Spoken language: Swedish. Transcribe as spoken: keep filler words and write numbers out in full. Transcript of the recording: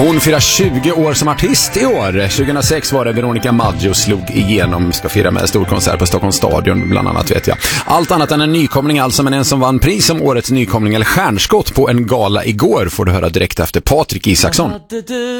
Hon firar tjugo år som artist i år. tjugohundrasex var det Veronica Maggio slog igenom. Ska fira med stor konsert på Stockholms stadion bland annat, vet jag. Allt annat än en nykomling alltså, men en som vann pris som årets nykomling eller stjärnskott på en gala igår får du höra direkt efter Patrik Isaksson.